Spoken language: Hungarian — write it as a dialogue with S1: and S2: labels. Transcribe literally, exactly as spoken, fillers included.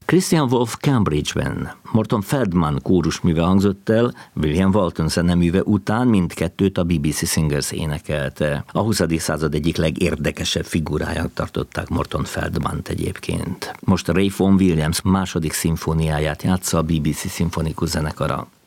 S1: Christian Wolff Cambridge-ben, Morton Feldman kórusműve hangzott el, William Walton zeneműve után mindkettőt a bé bé cé Singers énekelte. A huszadik század egyik legérdekesebb figurájának tartották Morton Feldmant egyébként. Most Ray Vaughan Williams második szimfóniáját játsza a bé bé cé szimfonikus zenekara.